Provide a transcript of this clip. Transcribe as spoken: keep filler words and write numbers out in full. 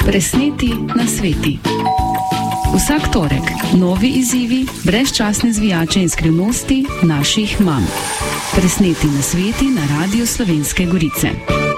Presneti na sveti. Vsak torek novi izzivi, brezčasne zvijače in skrivnosti naših mam. Presneti na sveti na Radiu Slovenske Gorice.